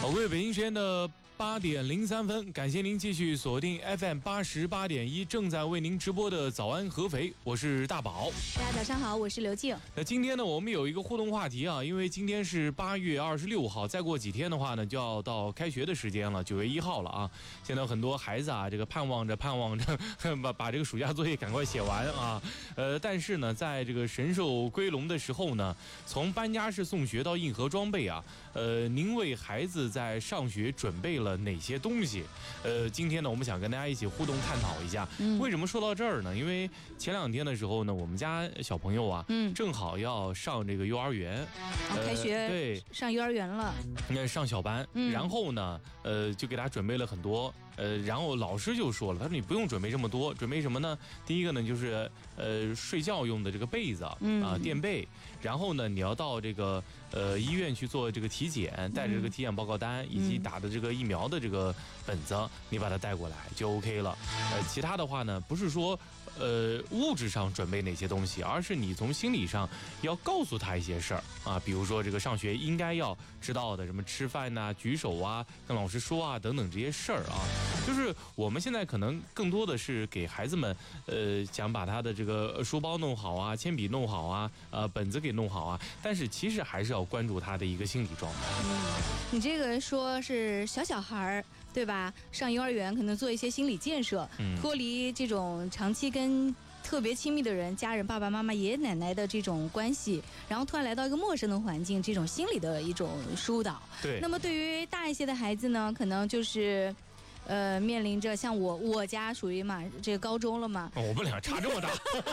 各位，北京时间的8点03分，感谢您继续锁定 FM 88.1，正在为您直播的早安合肥，我是大宝。 大家早上好，我是刘静。 那今天呢，我们有一个互动话题啊，因为今天是8月26号，再过几天的话呢，就要到开学的时间了，9月1号了啊。现在很多孩子啊，这个盼望着把这个暑假作业赶快写完啊。但是呢，在这个神兽归笼的时候呢，从搬家式送学到硬核装备啊，您为孩子在上学准备了哪些东西？今天呢，我们想跟大家一起互动探讨一下。为什么说到这儿呢？因为前2天的时候呢，我们家小朋友啊，正好要上这个幼儿园， 开学，对，上幼儿园了， 上小班，然后呢，就给他准备了很多。然后老师就说了，他说你不用准备这么多，准备什么呢？第一个呢就是睡觉用的这个被子啊，垫被。然后呢，你要到这个医院去做这个体检，带着这个体检报告单以及打的这个疫苗的这个本子，你把它带过来就 OK 了。其他的话呢，不是说物质上准备哪些东西，而是你从心理上要告诉他一些事儿啊，比如说这个上学应该要知道的什么吃饭呐、举手啊、跟老师说啊等等这些事儿啊。就是我们现在可能更多的是给孩子们，想把他的这个书包弄好啊，铅笔弄好啊，本子给弄好啊，但是其实还是要关注他的一个心理状态。 你这个说是小孩儿，对吧？上幼儿园可能做一些心理建设，脱离这种长期跟特别亲密的人、家人、爸爸妈妈、爷爷奶奶的这种关系，然后突然来到一个陌生的环境，这种心理的一种疏导。 对。 那么对于大一些的孩子呢，可能就是面临着像我家属于嘛这个高中了嘛， 我们俩差这么大。